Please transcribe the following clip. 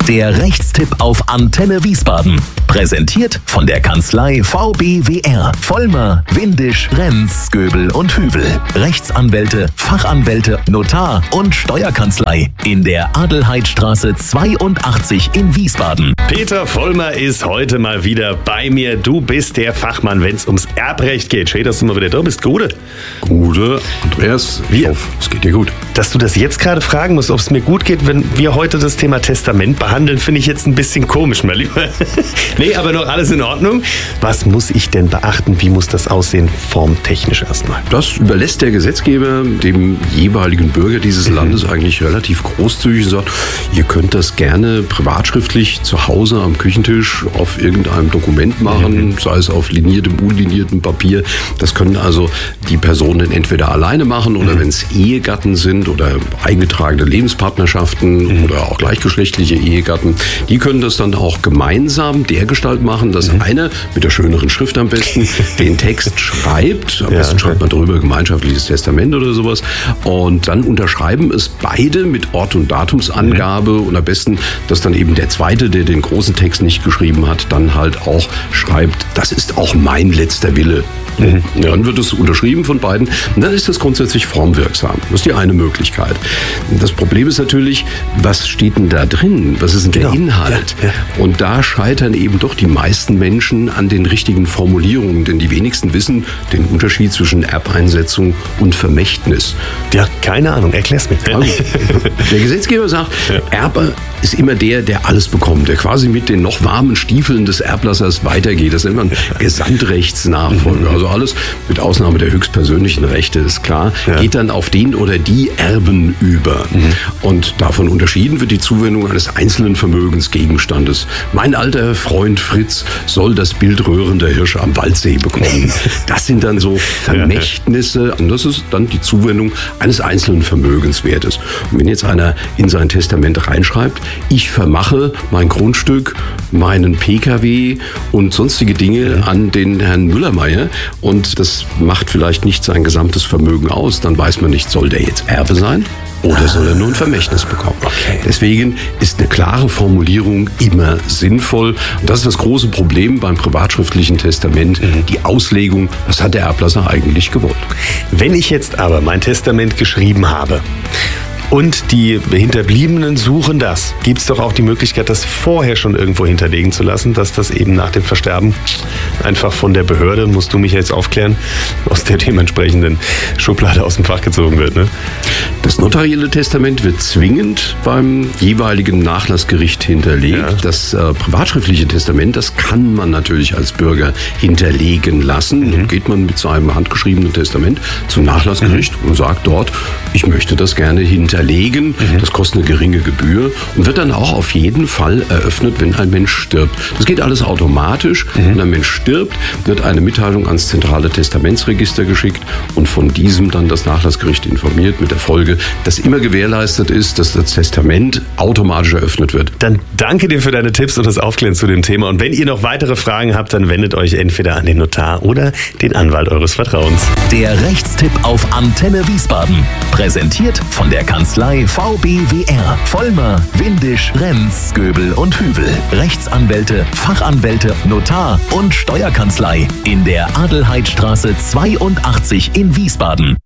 Der Rechtstipp auf Antenne Wiesbaden. Präsentiert von der Kanzlei VBWR. Vollmer, Windisch, Renz, Göbel und Hübel. Rechtsanwälte, Fachanwälte, Notar und Steuerkanzlei. In der Adelheidstraße 82 in Wiesbaden. Peter Vollmer ist heute mal wieder bei mir. Du bist der Fachmann, wenn es ums Erbrecht geht. Schön, dass du mal wieder da bist. Gute. Gute, Andreas. Ich hoffe, es geht dir gut. Dass du das jetzt gerade fragen musst, ob es mir gut geht, wenn wir heute das Thema Testament behandeln, finde ich jetzt ein bisschen komisch, mein Lieber. Nee, aber noch alles in Ordnung. Was muss ich denn beachten? Wie muss das aussehen, formtechnisch erstmal? Das überlässt der Gesetzgeber dem jeweiligen Bürger dieses Landes eigentlich relativ großzügig und sagt, ihr könnt das gerne privatschriftlich zu Hause am Küchentisch auf irgendeinem Dokument machen, sei es auf liniertem, unliniertem Papier. Das können also die Personen entweder alleine machen oder wenn es Ehegatten sind oder eingetragene Lebenspartnerschaften oder auch gleichgeschlechtliche Ehegatten, die können das dann auch gemeinsam dergestalt machen, dass einer mit der schöneren Schrift am besten den Text schreibt. Am besten schreibt man drüber gemeinschaftliches Testament oder sowas. Und dann unterschreiben es beide mit Ort- und Datumsangabe und am besten, dass dann eben der Zweite, der den großen Text nicht geschrieben hat, dann halt auch schreibt, das ist auch mein letzter Wille. Dann wird es unterschrieben von beiden und dann ist das grundsätzlich formwirksam. Das ist die eine Möglichkeit. Das Problem ist natürlich, was steht denn da drin? Was ist denn der Inhalt? Und da scheitern eben doch die meisten Menschen an den richtigen Formulierungen, denn die wenigsten wissen den Unterschied zwischen Erbeinsetzung und Vermächtnis. Ja, keine Ahnung, erklär's mir. Also, der Gesetzgeber sagt, Erbe ist immer der alles bekommt, der quasi mit den noch warmen Stiefeln des Erblassers weitergeht. Das nennt man Gesamtrechtsnachfolge. Also alles, mit Ausnahme der höchstpersönlichen Rechte, ist klar, geht dann auf den oder die Erben über. Und davon unterschieden wird die Zuwendung eines einzelnen Vermögensgegenstandes. Mein alter Freund Fritz soll das Bild röhrender Hirsch am Waldsee bekommen. Das sind dann so Vermächtnisse. Und das ist dann die Zuwendung eines einzelnen Vermögenswertes. Und wenn jetzt einer in sein Testament reinschreibt, ich vermache mein Grundstück, meinen PKW und sonstige Dinge an den Herrn Müllermeier und das macht vielleicht nicht sein gesamtes Vermögen aus, dann weiß man nicht, soll der jetzt Erbe sein oder soll er nur ein Vermächtnis bekommen. Deswegen ist eine klare Formulierung immer sinnvoll. Und das ist das große Problem beim privatschriftlichen Testament, die Auslegung, was hat der Erblasser eigentlich gewollt. Wenn ich jetzt aber mein Testament geschrieben habe, und die Hinterbliebenen suchen das. Gibt es doch auch die Möglichkeit, das vorher schon irgendwo hinterlegen zu lassen, dass das eben nach dem Versterben einfach von der Behörde, musst du mich jetzt aufklären, aus der dementsprechenden Schublade aus dem Fach gezogen wird. Ne? Das notarielle Testament wird zwingend beim jeweiligen Nachlassgericht hinterlegt. Das privatschriftliche Testament, das kann man natürlich als Bürger hinterlegen lassen. Dann geht man mit seinem handgeschriebenen Testament zum Nachlassgericht und sagt dort, ich möchte das gerne hinterlegen. Das kostet eine geringe Gebühr und wird dann auch auf jeden Fall eröffnet, wenn ein Mensch stirbt. Das geht alles automatisch. Wenn ein Mensch stirbt, wird eine Mitteilung ans zentrale Testamentsregister geschickt und von diesem dann das Nachlassgericht informiert mit der Folge, dass immer gewährleistet ist, dass das Testament automatisch eröffnet wird. Dann danke dir für deine Tipps und das Aufklären zu dem Thema. Und wenn ihr noch weitere Fragen habt, dann wendet euch entweder an den Notar oder den Anwalt eures Vertrauens. Der Rechtstipp auf Antenne Wiesbaden. Präsentiert von der Kanzlei VBWR. Vollmer, Windisch, Renz, Göbel und Hübel. Rechtsanwälte, Fachanwälte, Notar und Steuerkanzlei. In der Adelheidstraße 82 in Wiesbaden.